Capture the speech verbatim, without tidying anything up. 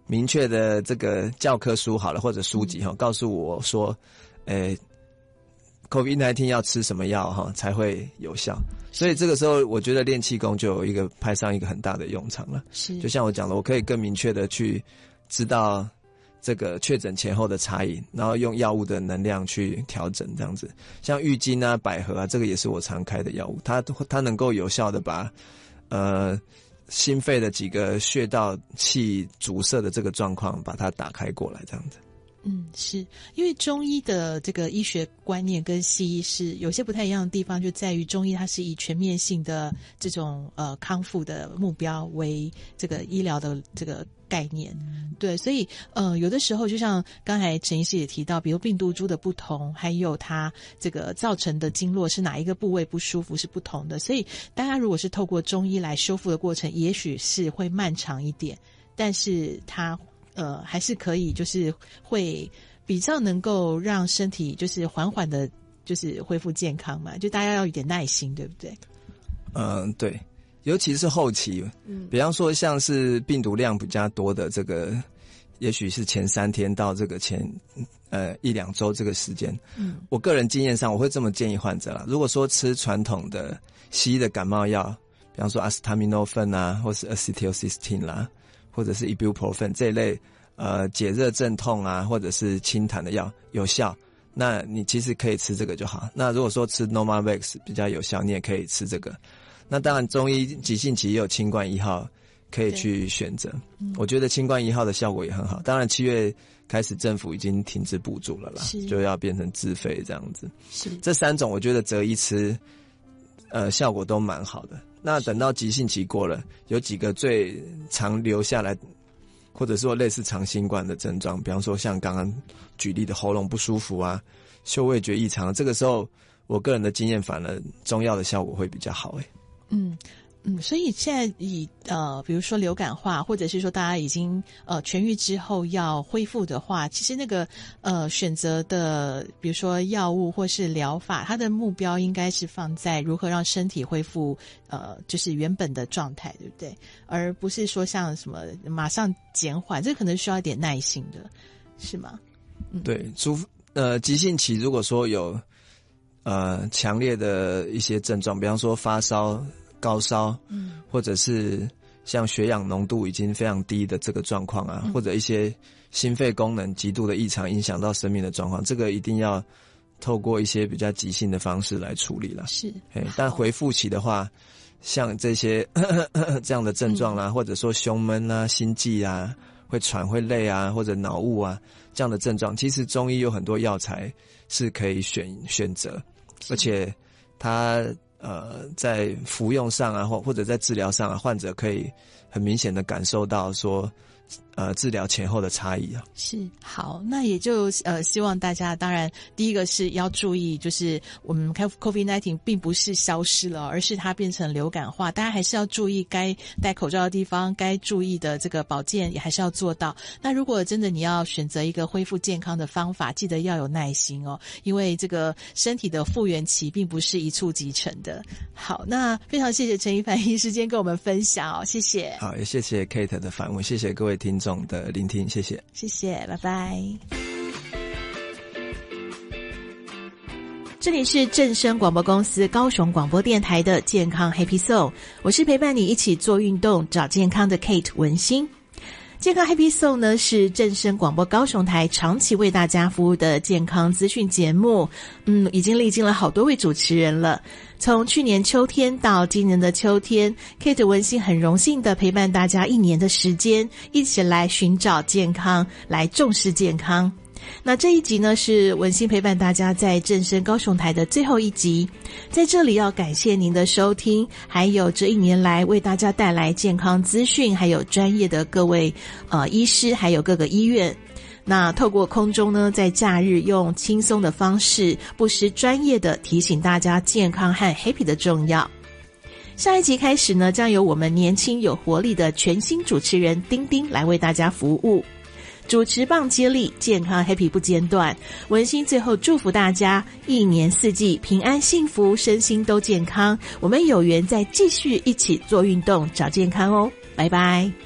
明确的这个教科书好了或者书籍哈，告诉我说，诶 ，COVID 十九 要吃什么药哈才会有效。所以这个时候，我觉得练气功就有一个派上一个很大的用场了。是，就像我讲的，我可以更明确的去知道这个确诊前后的差异，然后用药物的能量去调整这样子。像郁金啊、百合啊，这个也是我常开的药物，它它能够有效的把呃心肺的几个穴道气阻塞的这个状况把它打开过来这样子。 嗯，是因为中医的这个医学观念跟西医是有些不太一样的地方，就在于中医它是以全面性的这种呃康复的目标为这个医疗的这个概念。对，所以呃有的时候就像刚才陈医师也提到，比如病毒株的不同，还有它这个造成的经络是哪一个部位不舒服是不同的，所以大家如果是透过中医来修复的过程，也许是会漫长一点，但是它呃，还是可以，就是会比较能够让身体就是缓缓的，就是恢复健康嘛。就大家要有点耐心，对不对？ 嗯，对，尤其是后期，嗯，比方说像是病毒量比较多的这个，也许是前三天到这个前呃一两周这个时间，嗯，我个人经验上我会这么建议患者啦。如果说吃传统的西医的感冒药，比方说阿司他米诺芬啊，或是 acetylcysteine 啦。或者是 ibuprofen 这一类呃解热镇痛啊，或者是清痰的药有效，那你其实可以吃这个就好。那如果说吃 Normavax 比较有效，你也可以吃这个。那当然中医急性期也有清冠一号可以去选择，我觉得清冠一号的效果也很好。当然七月开始政府已经停止补助了啦，就要变成自费这样子。是这三种我觉得择一吃呃效果都蛮好的。那等到急性期过了，有几个最常留下来，或者说类似长新冠的症状，比方说像刚刚举例的喉咙不舒服啊、嗅味觉异常，这个时候我个人的经验反而中药的效果会比较好。诶嗯嗯，所以现在以呃，比如说流感化，或者是说大家已经呃痊愈之后要恢复的话，其实那个呃选择的，比如说药物或是疗法，它的目标应该是放在如何让身体恢复呃就是原本的状态，对不对？而不是说像什么马上减缓，这可能需要一点耐心的，是吗？嗯、对， 除呃急性期如果说有呃强烈的一些症状，比方说发烧。高烧，嗯，或者是像血氧浓度已经非常低的这个状况啊，嗯、或者一些心肺功能极度的异常影响到生命的状况，这个一定要透过一些比较急性的方式来处理了。是，但回复期的话，像这些呵呵呵这样的症状啦、啊嗯，或者说胸闷啊、心悸啊、会喘、会累啊，或者脑雾啊这样的症状，其实中医有很多药材是可以选选择，而且它。呃，在服用上啊，或或者在治疗上啊，患者可以很明显的感受到说，呃，治疗前后的差异啊。 是，好，那也就呃，希望大家当然第一个是要注意，就是我们 COVID 十九 并不是消失了，而是它变成流感化，大家还是要注意该戴口罩的地方，该注意的这个保健也还是要做到。那如果真的你要选择一个恢复健康的方法，记得要有耐心哦，因为这个身体的复原期并不是一触即成的。好，那非常谢谢陈一凡医师今天跟我们分享哦，谢谢。 好，也谢谢 Kate 的访问，谢谢各位听众的聆听，谢谢， 谢谢，拜拜。这里是正声广播公司高雄广播电台的健康 Happy Song， 我是陪伴你一起做运动找健康的 Kate 文心。健康 Happy Song 呢是正声广播高雄台长期为大家服务的健康资讯节目，嗯，已经历经了好多位主持人了。从去年秋天到今年的秋天 ，Kate 文心很荣幸的陪伴大家一年的时间，一起来寻找健康，来重视健康。那这一集呢是文心陪伴大家在正声高雄台的最后一集，在这里要感谢您的收听，还有这一年来为大家带来健康资讯还有专业的各位呃医师还有各个医院。那透过空中呢，在假日用轻松的方式不失专业的提醒大家健康和 happy 的重要。下一集开始呢，将由我们年轻有活力的全新主持人丁丁来为大家服务，主持棒接力，健康 happy 不间断。文心最后祝福大家一年四季平安幸福，身心都健康。我们有缘再继续一起做运动找健康哦，拜拜。